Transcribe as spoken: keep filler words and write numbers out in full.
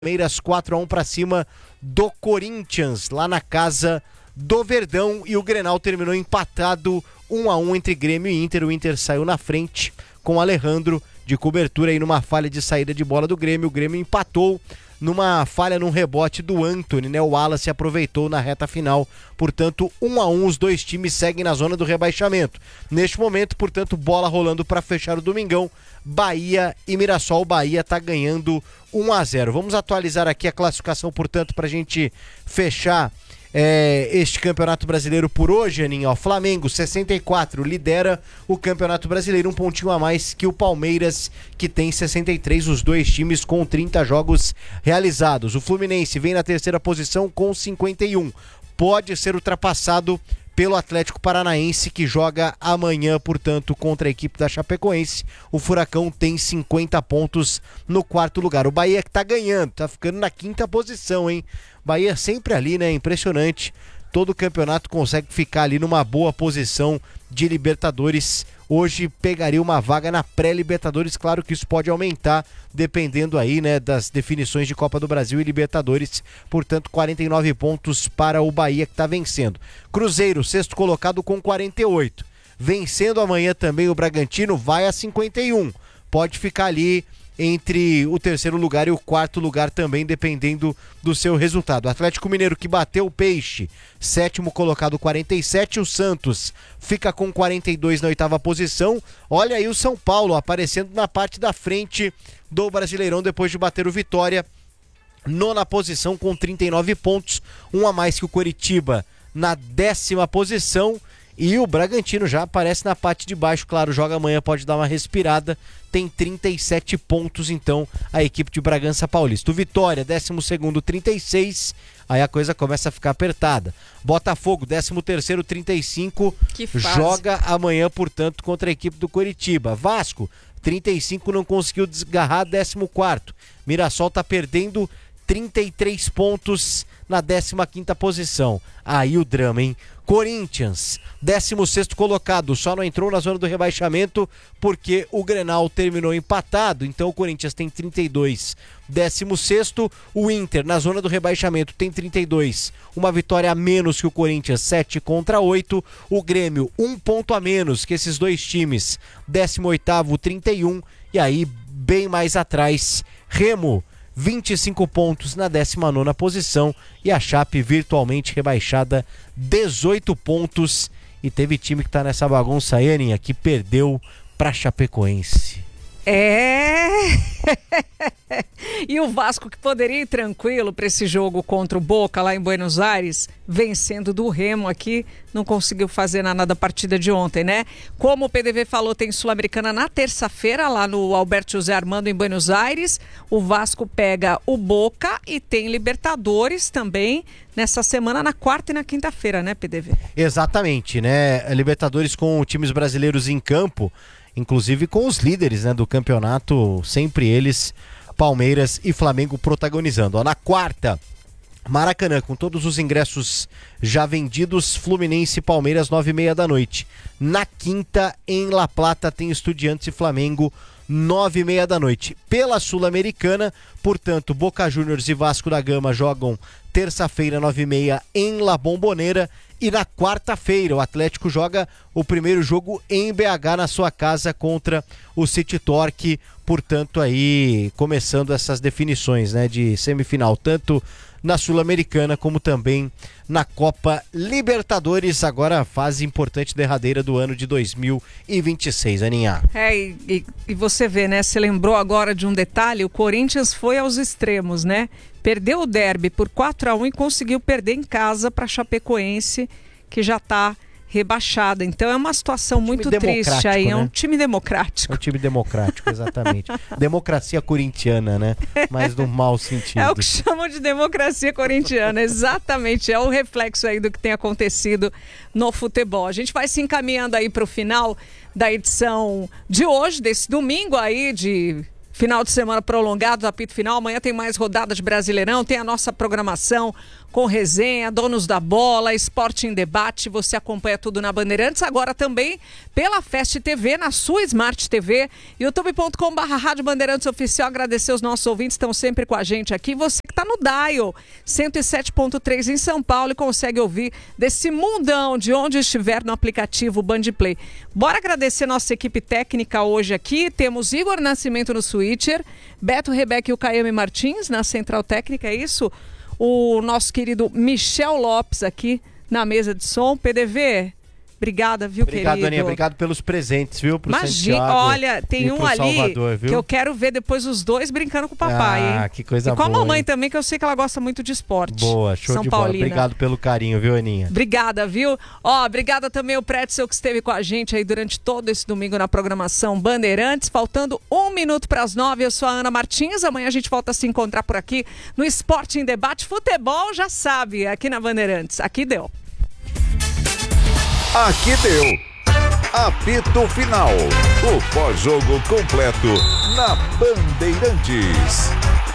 Palmeiras quatro a um para cima do Corinthians, lá na casa do Verdão, e o Grenal terminou empatado um a um entre Grêmio e Inter. O Inter saiu na frente com o Alejandro de cobertura aí numa falha de saída de bola do Grêmio. O Grêmio empatou numa falha num rebote do Antony, né? O Wallace aproveitou na reta final. Portanto, um a um, os dois times seguem na zona do rebaixamento. Neste momento, portanto, bola rolando para fechar o Domingão. Bahia e Mirassol. Bahia tá ganhando um a zero. Vamos atualizar aqui a classificação, portanto, pra gente fechar é, este Campeonato Brasileiro por hoje, Aninha. Ó, Flamengo, sessenta e quatro, lidera o Campeonato Brasileiro, um pontinho a mais que o Palmeiras, que tem sessenta e três, os dois times com trinta jogos realizados. O Fluminense vem na terceira posição com cinquenta e um. Pode ser ultrapassado pelo Atlético Paranaense, que joga amanhã, portanto, contra a equipe da Chapecoense. O Furacão tem cinquenta pontos no quarto lugar. O Bahia que tá ganhando, tá ficando na quinta posição, hein? Bahia sempre ali, né? Impressionante. Todo o campeonato consegue ficar ali numa boa posição de Libertadores. Hoje pegaria uma vaga na pré-Libertadores. Claro que isso pode aumentar dependendo aí, né, das definições de Copa do Brasil e Libertadores. Portanto, quarenta e nove pontos para o Bahia, que está vencendo. Cruzeiro, sexto colocado com quarenta e oito. Vencendo amanhã também o Bragantino, vai a cinquenta e um. Pode ficar ali entre o terceiro lugar e o quarto lugar também, dependendo do seu resultado. O Atlético Mineiro, que bateu o Peixe, sétimo colocado, quarenta e sete. O Santos fica com quarenta e dois na oitava posição. Olha aí o São Paulo aparecendo na parte da frente do Brasileirão depois de bater o Vitória, nona posição com trinta e nove pontos, um a mais que o Coritiba na décima posição. E o Bragantino já aparece na parte de baixo, claro, joga amanhã, pode dar uma respirada, tem trinta e sete pontos, então, a equipe de Bragança Paulista. O Vitória, décimo segundo, trinta e seis, aí a coisa começa a ficar apertada. Botafogo, décimo terceiro, trinta e cinco, joga amanhã, portanto, contra a equipe do Coritiba. Vasco, trinta e cinco, não conseguiu desgarrar, décimo quarto. Mirassol tá perdendo trinta e três pontos na décima quinta posição. Aí o drama, hein? Corinthians, décimo sexto colocado, só não entrou na zona do rebaixamento porque o Grenal terminou empatado, então o Corinthians tem trinta e dois, décimo sexto. O Inter na zona do rebaixamento tem trinta e dois, uma vitória a menos que o Corinthians, sete contra oito. O Grêmio, um ponto a menos que esses dois times, décimo oitavo, trinta e um. E aí, bem mais atrás, Remo, vinte e cinco pontos na décima nona posição, e a Chape virtualmente rebaixada, dezoito pontos. E teve time que tá nessa bagunça aí, Aninha, que perdeu pra Chapecoense. É. E o Vasco, que poderia ir tranquilo para esse jogo contra o Boca lá em Buenos Aires, vencendo do Remo aqui, não conseguiu fazer nada da partida de ontem, né? Como o P D V falou, tem Sul-Americana na terça-feira lá no Alberto José Armando em Buenos Aires. O Vasco pega o Boca e tem Libertadores também nessa semana, na quarta e na quinta-feira, né, P D V? Exatamente, né? Libertadores com times brasileiros em campo, inclusive com os líderes, né, do campeonato, sempre eles, Palmeiras e Flamengo, protagonizando. Ó, na quarta, Maracanã, com todos os ingressos já vendidos, Fluminense e Palmeiras, nove e meia da noite. Na quinta, em La Plata, tem Estudiantes e Flamengo, nove e meia da noite. Pela Sul-Americana, portanto, Boca Juniors e Vasco da Gama jogam terça-feira, nove e meia, em La Bombonera. E na quarta-feira, o Atlético joga o primeiro jogo em B H, na sua casa, contra o City Torque. Portanto, aí começando essas definições, né, de semifinal, tanto na Sul-Americana como também na Copa Libertadores, agora a fase importante derradeira do ano de dois mil e vinte e seis, Aninha. É, e, e, e você vê, né, você lembrou agora de um detalhe, o Corinthians foi aos extremos, né? Perdeu o derby por quatro a um e conseguiu perder em casa para Chapecoense, que já está rebaixada. Então é uma situação um muito triste aí, né? É um time democrático. É um time democrático, exatamente. Democracia corintiana, né? Mas no mau sentido. É o que chamam de democracia corintiana, exatamente. É o reflexo aí do que tem acontecido no futebol. A gente vai se encaminhando aí para o final da edição de hoje, desse domingo aí de final de semana prolongado do apito final. Amanhã tem mais rodada de Brasileirão, tem a nossa programação com resenha, donos da bola, esporte em debate. Você acompanha tudo na Bandeirantes, agora também pela Fast T V, na sua Smart T V, youtube ponto com barra Rádio Bandeirantes Oficial. Agradecer os nossos ouvintes que estão sempre com a gente aqui. Você que está no Dial cento e sete ponto três em São Paulo e consegue ouvir desse mundão de onde estiver no aplicativo Bandplay. Bora agradecer nossa equipe técnica hoje aqui. Temos Igor Nascimento no Switcher, Beto Rebeca e o Caiame Martins na Central Técnica, é isso? O nosso querido Michel Lopes aqui na mesa de som. P D V, obrigada, viu, obrigado, querido? Aninha, obrigado pelos presentes, viu? Pro Imagina, Santiago olha, tem e um pro ali Salvador, viu? que eu quero ver depois os dois brincando com o papai, ah, hein? que coisa boa. E com boa, a mamãe hein? também, que eu sei que ela gosta muito de esporte. Boa, show São de bola. Paulina. Obrigado pelo carinho, viu, Aninha? Obrigada, viu? Ó, obrigada também ao Pretzel que esteve com a gente aí durante todo esse domingo na programação Bandeirantes. Faltando um minuto para as nove, eu sou a Ana Martins. Amanhã a gente volta a se encontrar por aqui no Esporte em Debate. Futebol, já sabe, aqui na Bandeirantes. Aqui deu. Aqui deu. Apito Final. O pós-jogo completo na Bandeirantes.